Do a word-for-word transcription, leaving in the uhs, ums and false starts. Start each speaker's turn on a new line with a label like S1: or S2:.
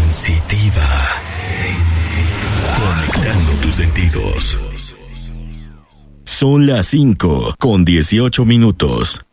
S1: Sensitiva. Sensitiva. Conectando tus sentidos. Son las cinco con dieciocho minutos.